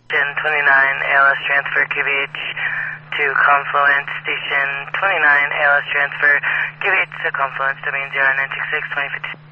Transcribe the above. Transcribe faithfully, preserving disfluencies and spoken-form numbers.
twenty-nine, A L S transfer, Q V H to Confluence, station twenty-nine, A L S transfer, Q V H to Confluence, domain zero nine six six, twenty fifty.